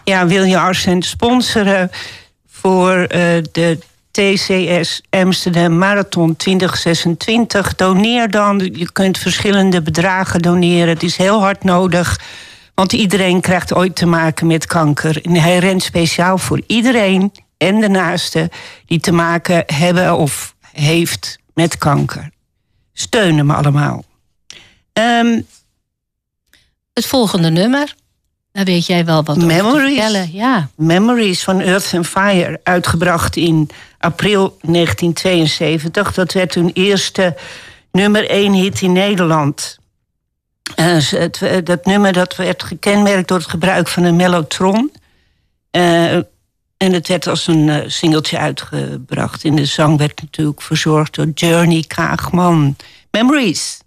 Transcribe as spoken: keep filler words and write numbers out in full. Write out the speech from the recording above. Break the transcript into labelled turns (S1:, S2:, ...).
S1: Ja, wil je Arsen sponsoren voor uh, de T C S Amsterdam Marathon twintig zesentwintig? Doneer dan. Je kunt verschillende bedragen doneren. Het is heel hard nodig. Want iedereen krijgt ooit te maken met kanker. En hij rent speciaal voor iedereen en de naasten die te maken hebben of heeft met kanker. Steun hem allemaal. Um,
S2: Het volgende nummer, daar weet jij wel wat over te vertellen. Ja.
S1: Memories van Earth and Fire, uitgebracht in april negentien tweeënzeventig. Dat werd hun eerste nummer één hit in Nederland. Uh, het, dat nummer dat werd gekenmerkt door het gebruik van een mellotron. Uh, en het werd als een uh, singeltje uitgebracht. En de zang werd natuurlijk verzorgd door Journey Kaagman. Memories.